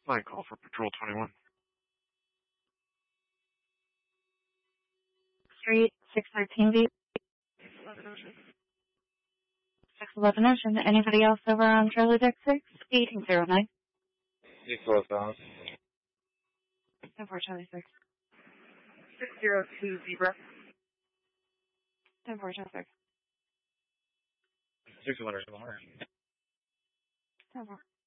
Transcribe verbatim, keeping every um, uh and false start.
Flight call for Patrol twenty-one. Street, six thirteen V. six eleven Ocean. Anybody else over on Charlie Deck six? eighteen oh nine. six four seven. ten four Charlie six. six zero two Zebra. ten four Charlie six. six one zero. ten four.